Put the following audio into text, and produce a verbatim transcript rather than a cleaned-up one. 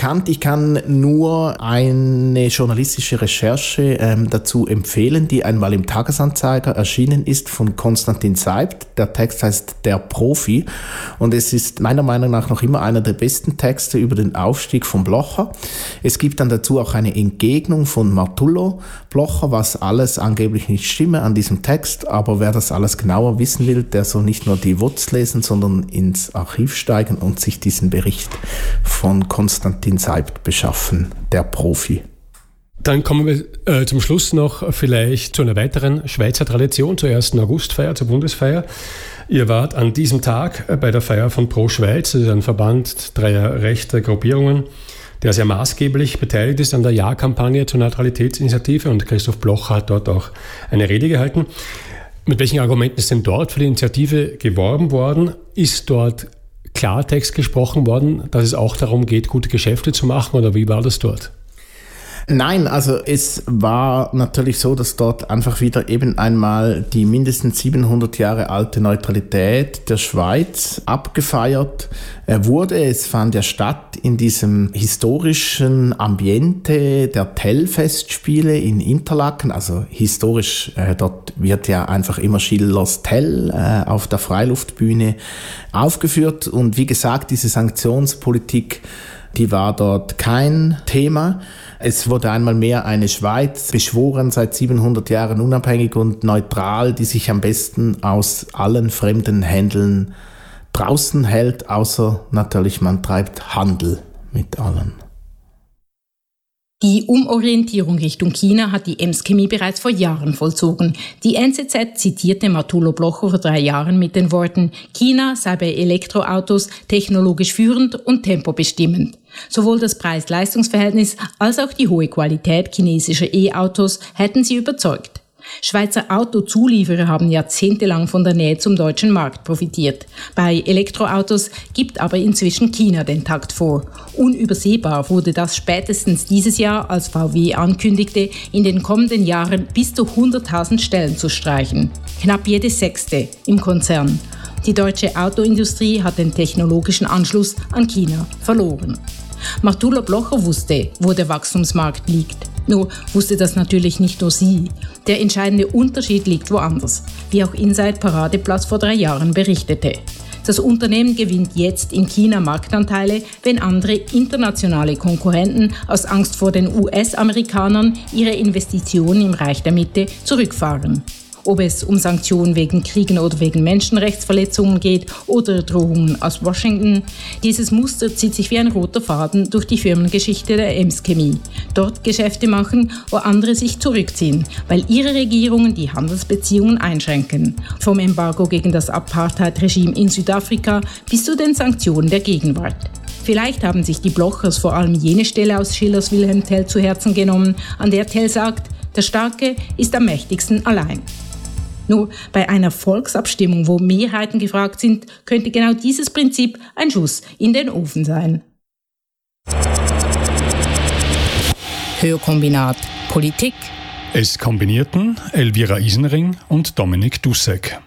bekannt. Ich kann nur eine journalistische Recherche ähm, dazu empfehlen, die einmal im Tagesanzeiger erschienen ist von Konstantin Seibt. Der Text heißt Der Profi und es ist meiner Meinung nach noch immer einer der besten Texte über den Aufstieg von Blocher. Es gibt dann dazu auch eine Entgegnung von Martullo Blocher, was alles angeblich nicht stimme an diesem Text, aber wer das alles genauer wissen will, der soll nicht nur die W O Z lesen, sondern ins Archiv steigen und sich diesen Bericht von Konstantin Seibt beschaffen, der Profi. Dann kommen wir äh, zum Schluss noch vielleicht zu einer weiteren Schweizer Tradition, zur ersten Augustfeier, zur Bundesfeier. Ihr wart an diesem Tag bei der Feier von Pro Schweiz, das ist ein Verband dreier rechter Gruppierungen, der sehr maßgeblich beteiligt ist an der Ja-Kampagne zur Neutralitätsinitiative, und Christoph Blocher hat dort auch eine Rede gehalten. Mit welchen Argumenten ist denn dort für die Initiative geworben worden? Ist dort Klartext gesprochen worden, dass es auch darum geht, gute Geschäfte zu machen, oder wie war das dort? Nein, also es war natürlich so, dass dort einfach wieder eben einmal die mindestens siebenhundert Jahre alte Neutralität der Schweiz abgefeiert wurde. Es fand ja statt in diesem historischen Ambiente der Tell-Festspiele in Interlaken. Also historisch, äh, dort wird ja einfach immer Schillers Tell äh, auf der Freiluftbühne aufgeführt. Und wie gesagt, diese Sanktionspolitik, die war dort kein Thema. Es wurde einmal mehr eine Schweiz beschworen, seit siebenhundert Jahren unabhängig und neutral, die sich am besten aus allen fremden Händeln draußen hält, außer natürlich man treibt Handel mit allen. Die Umorientierung Richtung China hat die Emschemie bereits vor Jahren vollzogen. Die N Z Z zitierte Martullo Blocher vor drei Jahren mit den Worten: China sei bei Elektroautos technologisch führend und tempobestimmend. Sowohl das Preis-Leistungs-Verhältnis als auch die hohe Qualität chinesischer E-Autos hätten sie überzeugt. Schweizer Autozulieferer haben jahrzehntelang von der Nähe zum deutschen Markt profitiert. Bei Elektroautos gibt aber inzwischen China den Takt vor. Unübersehbar wurde das spätestens dieses Jahr, als V W ankündigte, in den kommenden Jahren bis zu hunderttausend Stellen zu streichen. Knapp jede sechste im Konzern. Die deutsche Autoindustrie hat den technologischen Anschluss an China verloren. Martullo Blocher wusste, wo der Wachstumsmarkt liegt. Nur wusste das natürlich nicht nur sie. Der entscheidende Unterschied liegt woanders, wie auch Inside Paradeplatz vor drei Jahren berichtete. Das Unternehmen gewinnt jetzt in China Marktanteile, wenn andere internationale Konkurrenten aus Angst vor den U S-Amerikanern ihre Investitionen im Reich der Mitte zurückfahren. Ob es um Sanktionen wegen Kriegen oder wegen Menschenrechtsverletzungen geht oder Drohungen aus Washington, dieses Muster zieht sich wie ein roter Faden durch die Firmengeschichte der Emschemie. Dort Geschäfte machen, wo andere sich zurückziehen, weil ihre Regierungen die Handelsbeziehungen einschränken. Vom Embargo gegen das Apartheid-Regime in Südafrika bis zu den Sanktionen der Gegenwart. Vielleicht haben sich die Blochers vor allem jene Stelle aus Schillers Wilhelm Tell zu Herzen genommen, an der Tell sagt: Der Starke ist am mächtigsten allein. Nur bei einer Volksabstimmung, wo Mehrheiten gefragt sind, könnte genau dieses Prinzip ein Schuss in den Ofen sein. Hörkombinat Politik. Es kombinierten Elvira Isenring und Dominik Dussek.